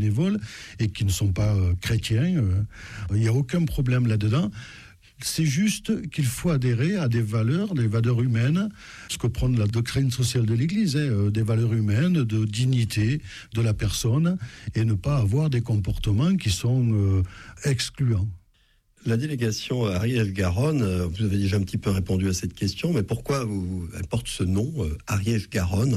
bénévoles et qui ne sont pas chrétiens. Il n'y a aucun problème là-dedans. C'est juste qu'il faut adhérer à des valeurs humaines, ce que prône la doctrine sociale de l'Église, des valeurs humaines, de dignité de la personne, et ne pas avoir des comportements qui sont excluants. La délégation Ariège-Garonne, vous avez déjà un petit peu répondu à cette question, mais pourquoi elle porte ce nom, Ariège-Garonne ?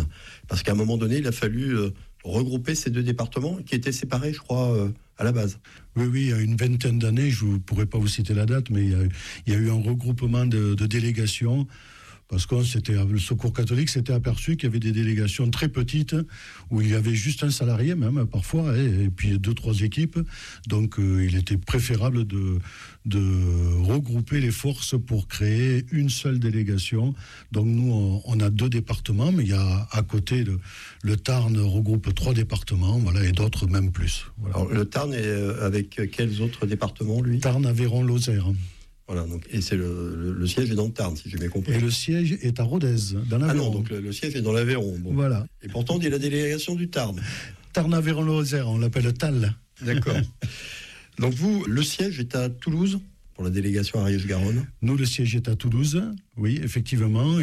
Parce qu'à un moment donné, il a fallu regrouper ces deux départements qui étaient séparés, je crois, à la base. Oui, il y a une vingtaine d'années, je ne pourrais pas vous citer la date, mais il y a eu un regroupement de délégations. Parce que le Secours catholique s'était aperçu qu'il y avait des délégations très petites où il y avait juste un salarié même parfois et puis 2-3 équipes. Donc il était préférable de regrouper les forces pour créer une seule délégation. Donc nous on a 2 départements, mais il y a à côté le Tarn regroupe 3 départements, voilà, et d'autres même plus. Voilà. Alors, le Tarn est avec quels autres départements lui ? Tarn, Aveyron, Lozère. Voilà, donc, et c'est le siège est dans le Tarn, si j'ai bien compris. Et le siège est à Rodez, dans l'Aveyron. Ah non, donc le siège est dans l'Aveyron. Bon. Voilà. Et pourtant, il y a la délégation du Tarn. Tarn-Aveyron-Lozère, on l'appelle TAL. D'accord. Donc vous, le siège est à Toulouse pour la délégation Ariège-Garonne ? Nous, le siège est à Toulouse, oui, effectivement.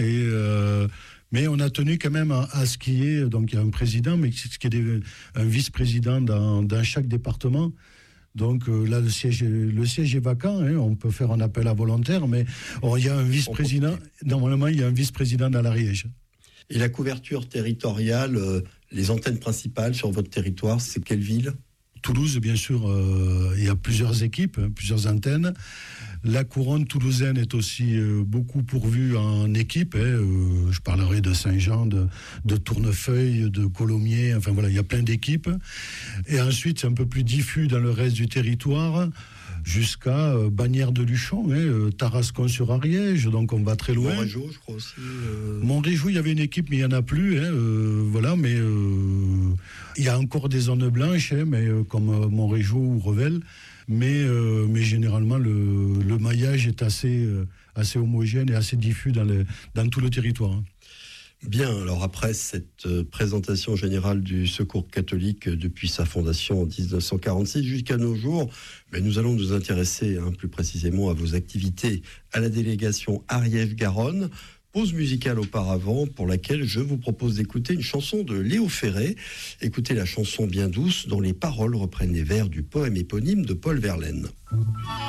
Mais on a tenu quand même à ce qu'il y ait, donc il y a un président, mais ce qui est un vice-président dans chaque département. Donc là, le siège est vacant. On peut faire un appel à volontaires, mais il y a un vice-président. Normalement, il y a un vice-président dans l'Ariège. Et la couverture territoriale, les antennes principales sur votre territoire, c'est quelle ville ? Toulouse, bien sûr, il y a plusieurs équipes, plusieurs antennes. La couronne toulousaine est aussi beaucoup pourvue en équipes. Je parlerai de Saint-Jean, de Tournefeuille, de Colomiers. Enfin voilà, il y a plein d'équipes. Et ensuite, c'est un peu plus diffus dans le reste du territoire, jusqu'à Bagnères de Luchon, Tarascon-sur-Ariège. Donc on va très loin. Montrégeau, je crois aussi. Montrégeau, il y avait une équipe, mais il n'y en a plus. Voilà, mais il y a encore des zones blanches, mais comme Montrégeau ou Revel. Mais généralement, le maillage est assez homogène et assez diffus dans tout le territoire. Bien, alors après cette présentation générale du Secours catholique depuis sa fondation en 1946 jusqu'à nos jours, nous allons nous intéresser plus précisément à vos activités à la délégation Ariège-Garonne. Pause musicale auparavant, pour laquelle je vous propose d'écouter une chanson de Léo Ferré. Écoutez la chanson Bien douce, dont les paroles reprennent les vers du poème éponyme de Paul Verlaine.